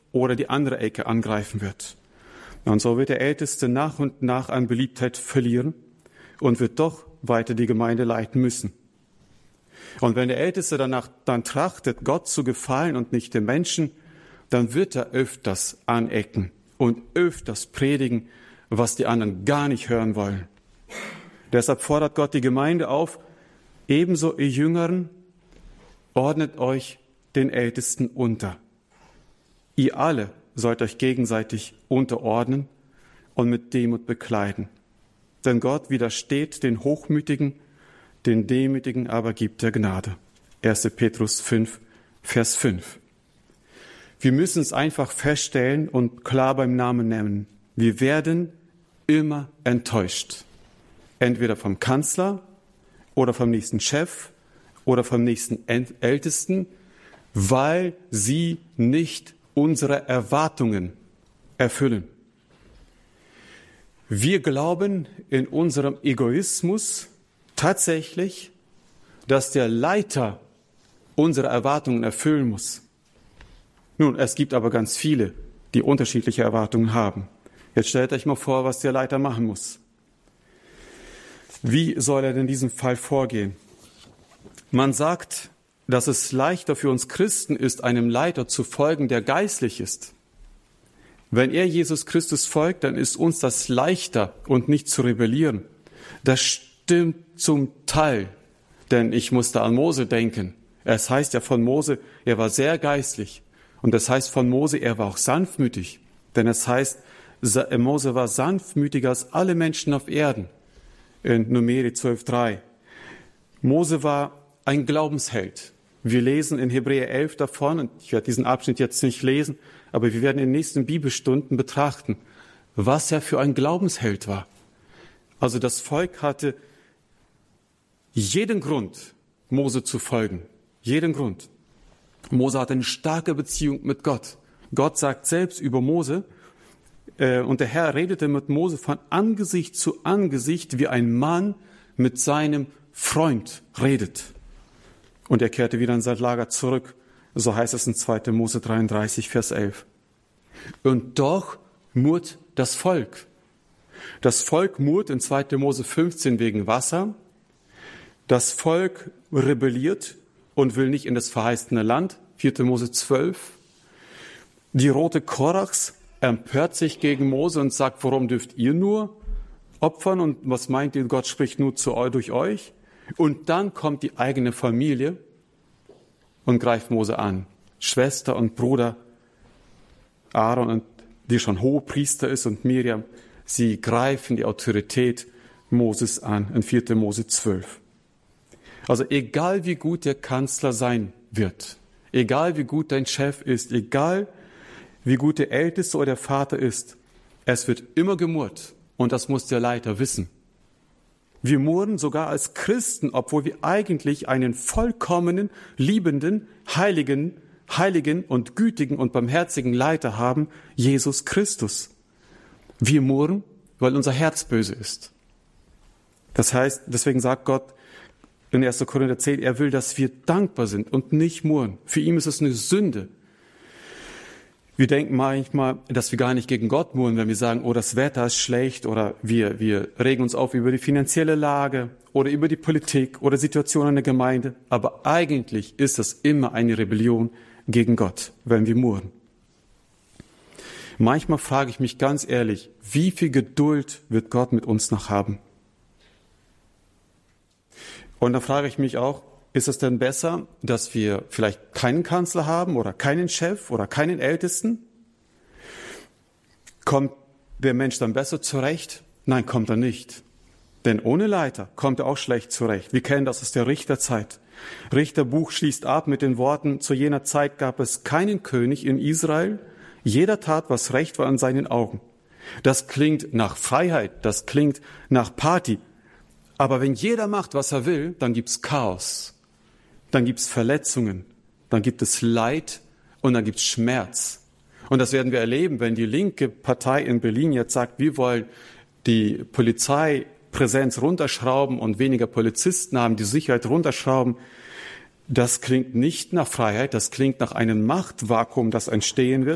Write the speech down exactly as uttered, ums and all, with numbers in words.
oder die andere Ecke angreifen wird. Und so wird der Älteste nach und nach an Beliebtheit verlieren und wird doch weiter die Gemeinde leiten müssen. Und wenn der Älteste danach dann trachtet, Gott zu gefallen und nicht dem Menschen, dann wird er öfters anecken und öfters predigen, was die anderen gar nicht hören wollen. Deshalb fordert Gott die Gemeinde auf, ebenso ihr Jüngeren, ordnet euch den Ältesten unter. Ihr alle sollt euch gegenseitig unterordnen und mit Demut bekleiden. Denn Gott widersteht den Hochmütigen, den Demütigen aber gibt er Gnade. erster Petrus fünf, Vers fünf. Wir müssen es einfach feststellen und klar beim Namen nennen. Wir werden immer enttäuscht. Entweder vom Kanzler oder vom nächsten Chef oder vom nächsten Ältesten, weil sie nicht unsere Erwartungen erfüllen. Wir glauben in unserem Egoismus tatsächlich, dass der Leiter unsere Erwartungen erfüllen muss. Nun, es gibt aber ganz viele, die unterschiedliche Erwartungen haben. Jetzt stellt euch mal vor, was der Leiter machen muss. Wie soll er denn in diesem Fall vorgehen? Man sagt, dass es leichter für uns Christen ist, einem Leiter zu folgen, der geistlich ist. Wenn er Jesus Christus folgt, dann ist uns das leichter und nicht zu rebellieren. Das stimmt zum Teil, denn ich musste an Mose denken. Es heißt ja von Mose, er war sehr geistlich. Und das heißt von Mose, er war auch sanftmütig. Denn es heißt, Mose war sanftmütiger als alle Menschen auf Erden. In Numeri zwölf drei. Mose war ein Glaubensheld. Wir lesen in Hebräer elf davon, und ich werde diesen Abschnitt jetzt nicht lesen, aber wir werden in den nächsten Bibelstunden betrachten, was er für ein Glaubensheld war. Also das Volk hatte jeden Grund, Mose zu folgen. Jeden Grund. Mose hatte eine starke Beziehung mit Gott. Gott sagt selbst über Mose, äh, und der Herr redete mit Mose von Angesicht zu Angesicht, wie ein Mann mit seinem Freund redet. Und er kehrte wieder in sein Lager zurück. So heißt es in zweiter Mose dreiunddreißig, Vers elf. Und doch murrt das Volk. Das Volk murrt in zweiter Mose fünfzehn wegen Wasser. Das Volk rebelliert und will nicht in das verheißene Land. vierter Mose zwölf. Die Rote Korachs empört sich gegen Mose und sagt, warum dürft ihr nur opfern? Und was meint ihr, Gott spricht nur zu euch, durch euch? Und dann kommt die eigene Familie und greift Mose an. Schwester und Bruder Aaron, und die schon Hohepriester ist, und Miriam, sie greifen die Autorität Moses an in vierter Mose zwölf. Also egal wie gut der Kanzler sein wird, egal wie gut dein Chef ist, egal wie gut der Älteste oder der Vater ist, es wird immer gemurrt, und das muss der Leiter wissen. Wir murren sogar als Christen, obwohl wir eigentlich einen vollkommenen, liebenden, heiligen, heiligen und gütigen und barmherzigen Leiter haben, Jesus Christus. Wir murren, weil unser Herz böse ist. Das heißt, deswegen sagt Gott in erster Korinther zehn, er will, dass wir dankbar sind und nicht murren. Für ihn ist es eine Sünde. Wir denken manchmal, dass wir gar nicht gegen Gott murren, wenn wir sagen, oh, das Wetter ist schlecht, oder wir, wir regen uns auf über die finanzielle Lage oder über die Politik oder Situation in der Gemeinde. Aber eigentlich ist das immer eine Rebellion gegen Gott, wenn wir murren. Manchmal frage ich mich ganz ehrlich, wie viel Geduld wird Gott mit uns noch haben? Und dann frage ich mich auch, ist es denn besser, dass wir vielleicht keinen Kanzler haben oder keinen Chef oder keinen Ältesten? Kommt der Mensch dann besser zurecht? Nein, kommt er nicht. Denn ohne Leiter kommt er auch schlecht zurecht. Wir kennen das aus der Richterzeit. Richterbuch schließt ab mit den Worten, zu jener Zeit gab es keinen König in Israel. Jeder tat, was recht war in seinen Augen. Das klingt nach Freiheit, das klingt nach Party. Aber wenn jeder macht, was er will, dann gibt's Chaos. Dann gibt's Verletzungen, dann gibt es Leid und dann gibt's Schmerz. Und das werden wir erleben, wenn die linke Partei in Berlin jetzt sagt, wir wollen die Polizeipräsenz runterschrauben und weniger Polizisten haben, die Sicherheit runterschrauben. Das klingt nicht nach Freiheit, das klingt nach einem Machtvakuum, das entstehen wird.